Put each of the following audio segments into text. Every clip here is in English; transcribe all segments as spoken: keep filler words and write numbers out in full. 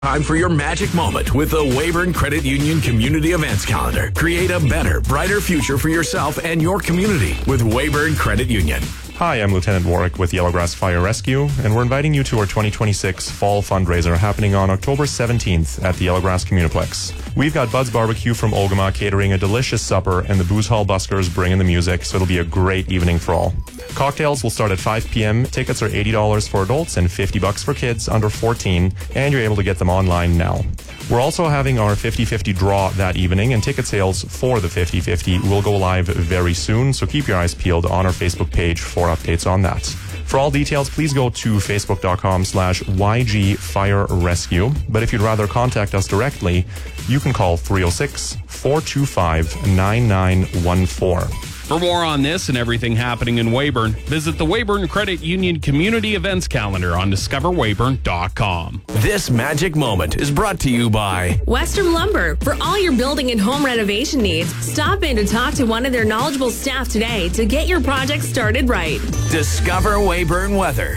Time for your magic moment with the Weyburn Credit Union Community Events Calendar. Create a better, brighter future for yourself and your community with Weyburn Credit Union. Hi, I'm Lieutenant Warwick with Yellowgrass Fire Rescue, and we're inviting you to our twenty twenty-six Fall Fundraiser happening on October seventeenth at the Yellowgrass Communiplex. We've got Bud's Barbecue from Ogama catering a delicious supper, and the Booze Hall Buskers bringing the music, so it'll be a great evening for all. Cocktails will start at five p.m. Tickets are eighty dollars for adults and fifty bucks for kids under fourteen, and you're able to get them online now. We're also having our fifty-fifty draw that evening, and ticket sales for the fifty-fifty will go live very soon, so keep your eyes peeled on our Facebook page for updates on that. For all details, please go to facebook.com slash YG Fire Rescue. But if you'd rather contact us directly, you can call three oh six, four two five, nine nine one four. For more on this and everything happening in Weyburn, visit the Weyburn Credit Union Community Events Calendar on discover weyburn dot com. This magic moment is brought to you by Western Lumber. For all your building and home renovation needs, stop in to talk to one of their knowledgeable staff today to get your project started right. Discover Weyburn Weather.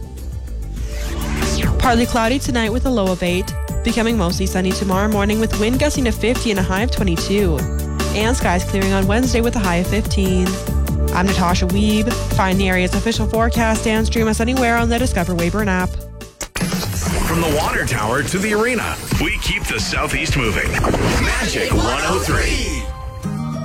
Partly cloudy tonight with a low of eight, becoming mostly sunny tomorrow morning with wind gusting to fifty and a high of twenty-two. And skies clearing on Wednesday with a high of fifteen. I'm Natasha Weeb. Find the area's official forecast and stream us anywhere on the Discover Weyburn app. From the water tower to the arena, we keep the Southeast moving. Magic one oh three.